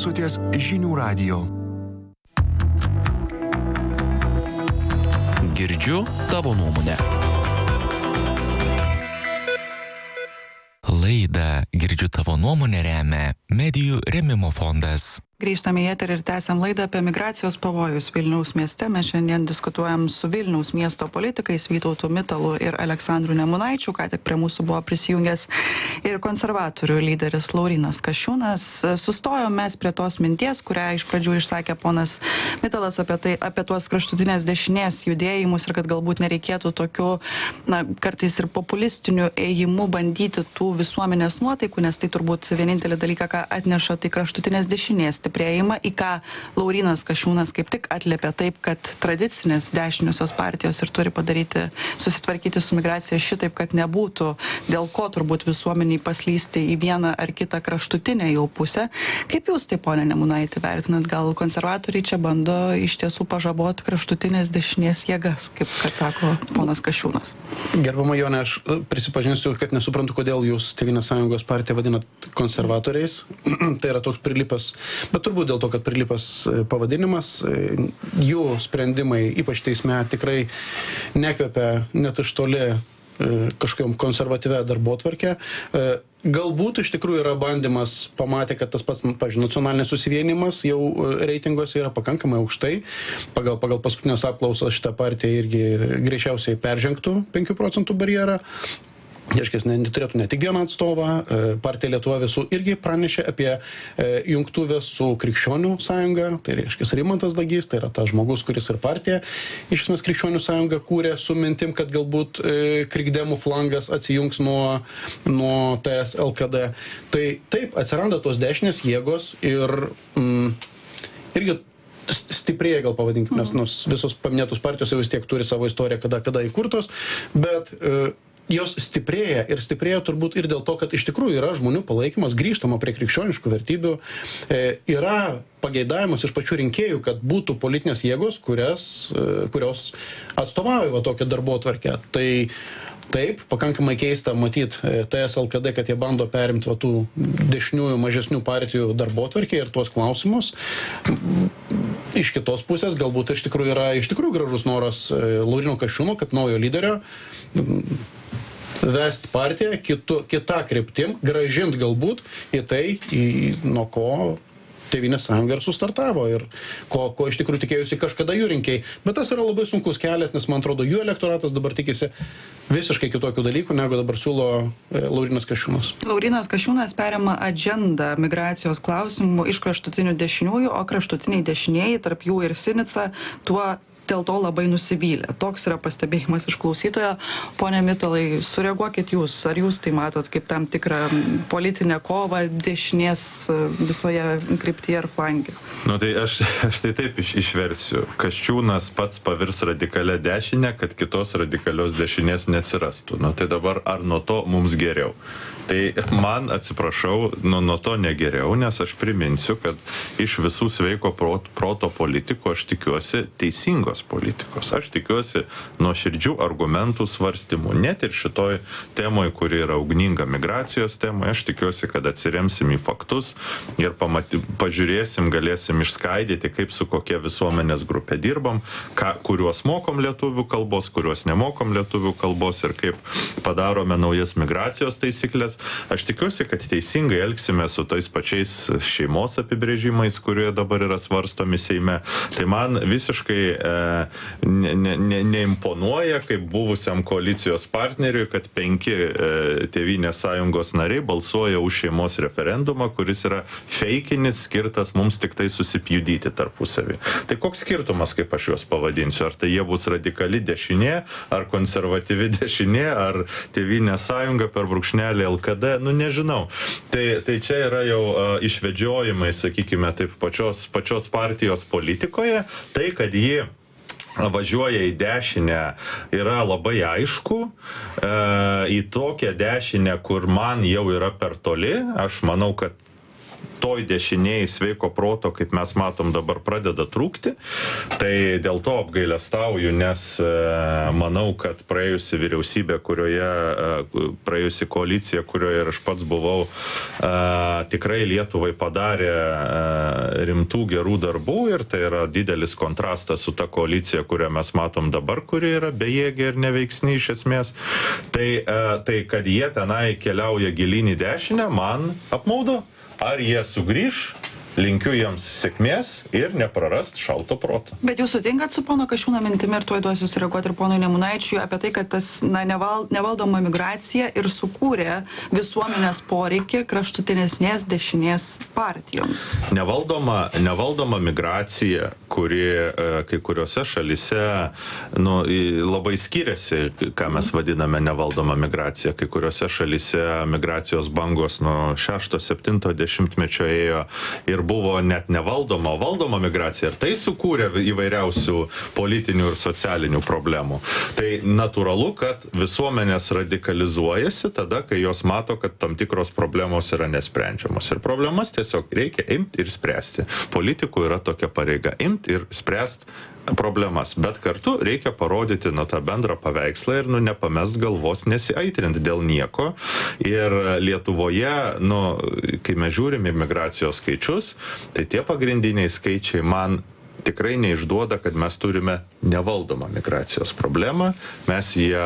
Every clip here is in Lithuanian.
klausotės Žinių radijo. Girdžiu tavo nuomonę. Laidą Girdžiu tavo nuomonę remia Medijų rėmimo fondas. Grįžtame į eterį ir tęsiam laidą apie migracijos pavojus Vilniaus mieste. Mes šiandien diskutuojam su Vilniaus miesto politikais Vytautu Mitalu ir Aleksandru Nemunaičiu. Ką tik prie mūsų buvo prisijungęs ir konservatorių lyderis Laurynas Kasčiūnas. Sustojom mes prie tos minties, kurią iš pradžių išsakė ponas Mitalas apie tuos kraštutinės dešinės judėjimus ir kad galbūt nereikėtų tokių, kartais ir populistinių ėjimų bandyti tų visuomenės nuotaikų, nes tai turbūt vienintelį dalyką, ką atneša, tai kraštutinės dešinės stiprėjimą, į ką Laurynas Kasčiūnas kaip tik atliepia taip, kad tradicinės dešiniosios partijos ir turi susitvarkyti su migracija šitaip, kad nebūtų dėl ko turbūt visuomeniai paslysti į vieną ar kitą kraštutinę jau pusę. Kaip jūs tai, ponė Nemunaitį, vertinat? Gal konservatoriai čia bando iš tiesų pažaboti kraštutinės dešinės jėgas, kaip kad sako ponas Kasčiūnas? Gerbama Jonė, aš prisipažinsiu, kad nesuprantu, kodėl jūs Tėvynės sąjungos partiją vadinat konservatoriais. Tai yra toks prilipęs, bet turbūt dėl to, kad prilipęs pavadinimas, jų sprendimai, ypač teisme, tikrai nekvepia net iš toli kažkokiom konservatyvia darbotvarke. Galbūt iš tikrųjų yra bandymas, pamatė, kad tas pats, pavyzdžiui, nacionalinis susivienimas jau reitinguose yra pakankamai aukštai. Pagal paskutinės apklausas šitą partiją irgi greičiausiai peržengtų 5 procentų barjerą. Reiškia, neturėtų ne tik vieną atstovą. Partija Lietuva visų irgi pranešė apie jungtuvę su Krikščionių sąjunga. Tai reiškia, Rimantas Dagys, tai yra tas žmogus, kuris ir partija iš esmės Krikščionių sąjunga kūrė su mintim, kad galbūt krikdemų flangas atsijungs nuo TS LKD. Tai taip, atsiranda tos dešinės jėgos ir irgi stiprėja, gal pavadinkime, nes visos paminėtos partijos jau vis tiek turi savo istoriją, kada įkurtos, bet jos stiprėja ir stiprėja turbūt ir dėl to, kad iš tikrųjų yra žmonių palaikymas, grįžtama prie krikščioniškų vertybių, yra pageidavimas iš pačių rinkėjų, kad būtų politinės jėgos, kurios atstovauja tokią darbotvarkę. Tai taip, pakankamai keista matyti TS LKD, kad jie bando perimti tų dešiniųjų mažesnių partijų darbotvarkę ir tuos klausimus. Iš kitos pusės galbūt iš tikrųjų gražus noras Lauryno Kasčiūno kaip naujo lyderio vesti partiją kitą kryptim, gražint galbūt į tai, nuo ko Tėvynės sąjunga ir sustartavo ir ko iš tikrųjų tikėjusi kažkada jų rinkėjai. Bet tas yra labai sunkus kelias, nes man atrodo, jų elektoratas dabar tikisi visiškai kitokių dalykų, negu dabar siūlo Laurynas Kasčiūnas. Laurynas Kasčiūnas perima agendą migracijos klausimų iš kraštutinių dešiniųjų, o kraštutiniai dešinieji, tarp jų ir Sinica, tuo dėl to labai nusivylė. Toks yra pastebėjimas iš klausytojo. Pone Mitalai, sureaguokit jūs. Ar jūs tai matot kaip tam tikrą politinę kovą dešinės visoje kryptyje ir flange? Tai aš tai taip išversiu. Kasčiūnas pats pavirs radikalę dešinę, kad kitos radikalios dešinės neatsirastų. Tai dabar ar nuo to mums geriau? Tai man, atsiprašau, nuo to negeriau, nes aš priminsiu, kad iš visų sveiko proto politikų aš tikiuosi teisingos politikos. Aš tikiuosi nuoširdžių argumentų svarstymų. Net ir šitoj temoje, kuri yra ugninga migracijos temoje, aš tikiuosi, kad atsiremsim į faktus ir pažiūrėsim, galėsim išskaidyti, kaip su kokia visuomenės grupė dirbam, kuriuos mokom lietuvių kalbos, kuriuos nemokom lietuvių kalbos ir kaip padarome naujas migracijos taisyklės. Aš tikiuosi, kad teisingai elgsime su tais pačiais šeimos apibrėžimais, kurie dabar yra svarstomi Seime. Tai man visiškai neimponuoja, kaip buvusiam koalicijos partneriui, kad 5 Tėvynės sąjungos nariai balsuoja už šeimos referendumą, kuris yra feikinis, skirtas mums tik tai susipjudyti tarpusavį. Tai koks skirtumas, kaip aš juos pavadinsiu? Ar tai jie bus radikali dešinė, ar konservatyvi dešinė, ar Tėvynės sąjunga per brūkšnelį LKD, nežinau. Tai čia yra jau išvedžiojimai, sakykime, taip pačios partijos politikoje. Tai, kad ji važiuoja į dešinę, yra labai aišku. Į tokią dešinę, kur man jau yra per toli, aš manau, kad toj dešiniai sveiko proto, kaip mes matom dabar, pradeda trūkti. Tai dėl to apgailestauju, nes manau, kad praėjusi vyriausybė, praėjusi koalicija, kurioje ir aš pats buvau, tikrai Lietuvai padarė rimtų gerų darbų ir tai yra didelis kontrastas su ta koalicija, kurią mes matom dabar, kuri yra bejėgė ir neveiksni iš esmės. Tai kad jie tenai keliauja gilyn į dešinę, man apmaudu. Ar jie sugrįš, linkiu jiems sėkmės ir neprarast šalto proto. Bet jūs sutinkat su pono Kasčiūno mintimi ir tuoj duosiu sureaguoti ir ponui Nemunaičiui apie tai, kad tas nevaldoma migracija ir sukūrė visuomenės poreikį kraštutinesnės dešinės partijoms. Nevaldoma migracija, kuri kai kuriuose šalyse labai skiriasi, ką mes vadiname nevaldoma migracija. Kai kuriuose šalyse migracijos bangos nuo 6-7 dešimtmečio ėjo ir buvo net nevaldoma, valdoma migracija. Ir tai sukūrė įvairiausių politinių ir socialinių problemų. Tai natūralu, kad visuomenės radikalizuojasi tada, kai jos mato, kad tam tikros problemos yra nesprendžiamos. Ir problemas tiesiog reikia imti ir spręsti. Politikų yra tokia pareiga imti ir spręsti problemas, bet kartu reikia parodyti tą bendrą paveikslą ir nepamest galvos, nesiaitrinti dėl nieko. Ir Lietuvoje, kai mes žiūrime migracijos skaičius, tai tie pagrindiniai skaičiai man tikrai neišduoda, kad mes turime nevaldomą migracijos problemą, mes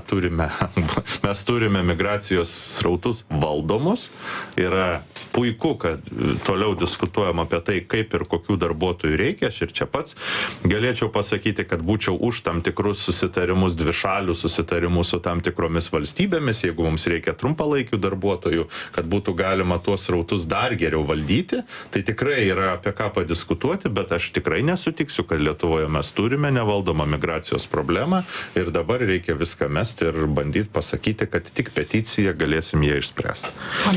turime migracijos srautus valdomus. Yra puiku, kad toliau diskutuojam apie tai, kaip ir kokių darbuotojų reikia. Aš ir čia pats galėčiau pasakyti, kad būčiau už tam tikrus susitarimus, dvišalių susitarimus su tam tikromis valstybėmis, jeigu mums reikia trumpalaikių darbuotojų, kad būtų galima tuos srautus dar geriau valdyti. Tai tikrai yra apie ką padiskutuoti, bet aš tikrai nesutiksiu, kad Lietuvoje mes turime nevaldomą migracijos problemą ir dabar reikia viską mesti ir bandyti pasakyti, kad tik peticiją galėsim ją išspręsti.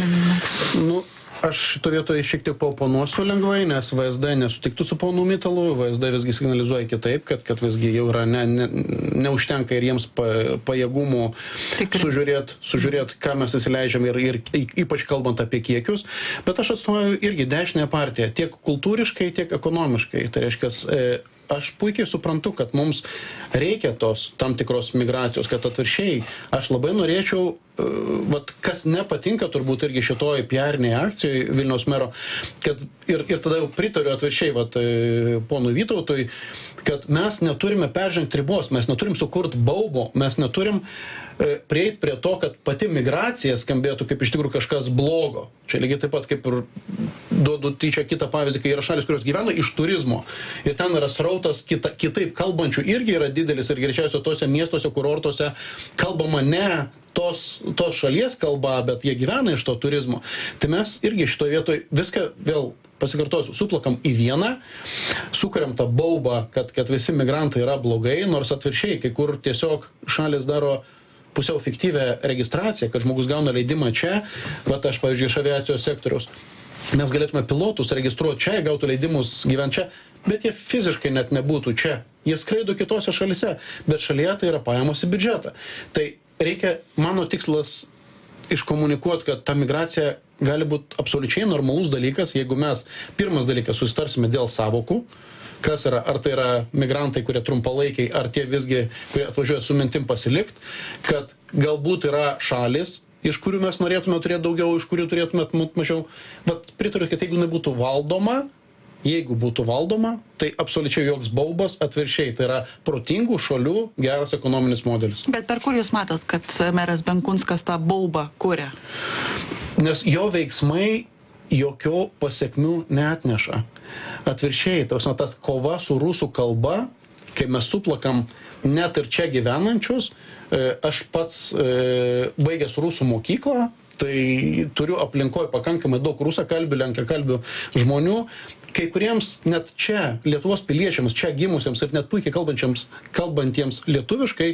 Aš šito vietoje šiek tiek paoponuosiu lengvai, nes VSD nesutiktų su ponu Mitalu, VSD visgi signalizuoja kitaip, kad visgi jau yra neužtenka ir jiems pajėgumų sužiūrėt, ką mes įsileidžiam ir ypač kalbant apie kiekius. Bet aš atstovauju irgi dešinę partiją, tiek kultūriškai, tiek ekonomiškai. Tai reiškia, aš puikiai suprantu, kad mums reikia tos tam tikros migracijos, kad atviršiai aš labai norėčiau, kas nepatinka turbūt irgi šitoj PR-inėje akcijoje Vilniaus mero, kad ir tada jau pritariu atviršiai ponui Vytautui, kad mes neturime peržengti ribos, mes neturim sukurti baubo, mes neturim prieiti prie to, kad pati migracija skambėtų kaip iš tikrųjų kažkas blogo. Čia lygiai taip pat kaip ir duodu tyčia kitą pavyzdį, kai yra šalis, kurios gyvena iš turizmo ir ten yra srautas kitaip kalbančių irgi yra didelis ir greičiausiai tose miestuose, kurortuose kalbama ne tos šalies kalba, bet jie gyvena iš to turizmo. Tai mes irgi šitoje vietoje viską vėl pasikartosiu, suplakam į vieną, sukuriam tą baubą, kad visi migrantai yra blogai, nors atviršiai, kai kur tiesiog šalis daro pusiau fiktyvę registraciją, kad žmogus gauna leidimą čia, aš, pavyzdžiui, iš aviacijos sektoriaus. Mes galėtume pilotus registruoti čia, gautų leidimus gyventi čia, bet jie fiziškai net nebūtų čia. Jie skraido kitose šalise, bet šalyje tai yra pajamos į biudžetą. Tai reikia, mano tikslas, iškomunikuoti, kad ta migracija gali būti absoliučiai normalus dalykas, jeigu mes pirmas dalykas susitarsime dėl savokų, kas yra, ar tai yra migrantai, kurie trumpalaikiai, ar tie visgi, kurie atvažiuoja su mintim pasilikt, kad galbūt yra šalis, iš kurių mes norėtume turėti daugiau, iš kurių turėtume mažiau. Bet pritariu, kad jeigu nebūtų valdoma, tai absoliučiai joks baubas, atviršiai, tai yra protingų šalių geras ekonominis modelis. Bet per kur jūs matot, kad meras Benkunskas tą baubą kuria? Nes jo veiksmai jokio pasiekmių neatneša. Atviršiai, tas kova su rusų kalba, kai mes suplakam net ir čia gyvenančius, aš pats baigęs rusų mokyklą, tai turiu aplinkoje pakankamai daug rusakalbių, lenkakalbių žmonių, kai kuriems net čia Lietuvos piliečiams, čia gimusiems ir net puikiai kalbantiems lietuviškai,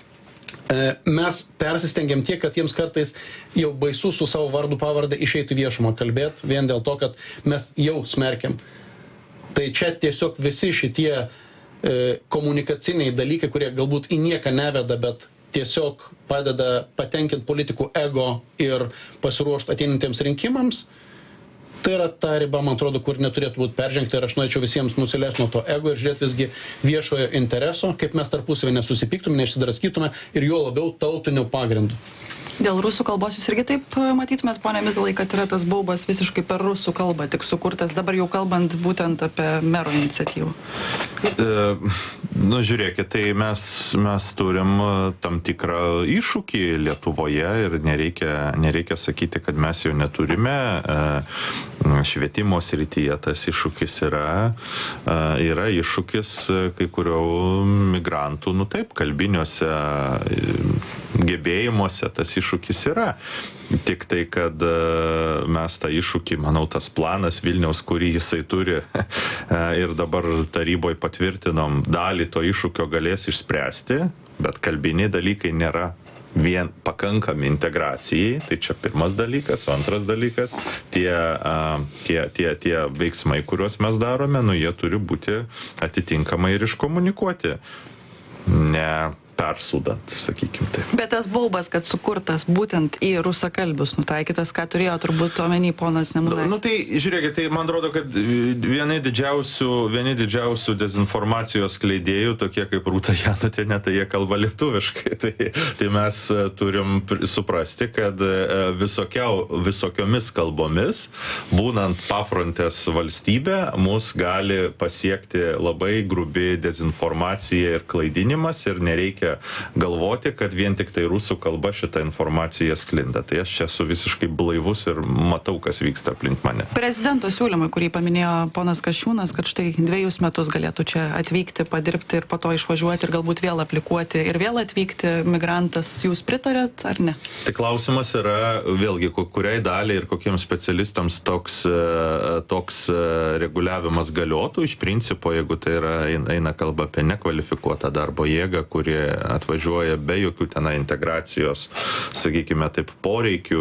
mes persistengiam tiek, kad jiems kartais jau baisu su savo vardu pavardę išeiti viešumą kalbėti, vien dėl to, kad mes jau smerkiam. Tai čia tiesiog visi šitie komunikaciniai dalykai, kurie galbūt į nieką neveda, bet tiesiog padeda patenkinti politikų ego ir pasiruošti ateinantiems rinkimams, Tai yra ta riba, man atrodo, kur neturėtų būti peržengta ir aš norėčiau visiems nusileisti nuo to ego ir žiūrėti visgi viešojo intereso, kaip mes tarpusavį nesusipyktume, neišsidraskytume ir juo labiau tautiniu pagrindu. Dėl rusų kalbos jūs irgi taip matytumėt, pone Mitalai, kad yra tas baubas visiškai per rusų kalbą tik sukurtas, dabar jau kalbant būtent apie mero iniciatyvą? Žiūrėkit, tai mes turim tam tikrą iššūkį Lietuvoje ir nereikia sakyti, kad mes jo neturime. Švietimo srityje tas iššūkis yra iššūkis kai kurių migrantų, taip, kalbiniuose gebėjimuose tas iššūkis yra. Tik tai, kad mes tą iššūkį, manau, tas planas Vilniaus, kurį jisai turi ir dabar taryboje patvirtinom, dalį to iššūkio galės išspręsti, bet kalbiniai dalykai nėra vien pakankami integracijai, tai čia pirmas dalykas, o antras dalykas, tie veiksmai, kuriuos mes darome, jie turi būti atitinkamai ir iškomunikuoti, ne persūdant, sakykim taip. Bet tas baubas, kad sukurtas būtent į rusakalbius nutaikytas, ką turėjo turbūt omeny ponas Nemunaitis? Tai žiūrėkit, tai man atrodo, kad vieni didžiausių dezinformacijos skleidėjų, tokie kaip Rūta Janutienė, tai jie kalba lietuviškai. Tai mes turim suprasti, kad visokiomis kalbomis, būnant pafrontės valstybė, mus gali pasiekti labai grubi dezinformacija ir klaidinimas ir nereikia galvoti, kad vien tik tai rusų kalba šitą informaciją sklinda. Tai aš čia esu visiškai blaivus ir matau, kas vyksta aplink mane. Prezidento siūlymai, kurį paminėjo ponas Kasčiūnas, kad štai 2 metus galėtų čia atvykti, padirbti ir po to išvažiuoti ir galbūt vėl aplikuoti ir vėl atvykti migrantas, jūs pritarėt ar ne? Tai klausimas yra vėlgi, kuriai daliai ir kokiems specialistams toks reguliavimas galiotų. Iš principo, jeigu tai eina kalba apie nekvalifikuotą darbo jėgą, kuri atvažiuoja be jokių tenai integracijos, sakykime taip, poreikių